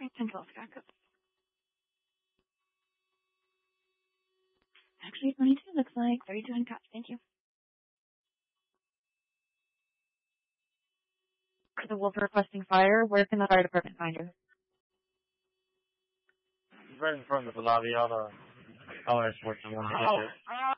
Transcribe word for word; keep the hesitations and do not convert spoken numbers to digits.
ten twelve backup. Actually, twenty-two looks like thirty-two in cups. Thank you. The wolf requesting fire. Where can the fire department find her? Right in front of the lobby. I'll, uh, I'll escort someone to get Oh, there.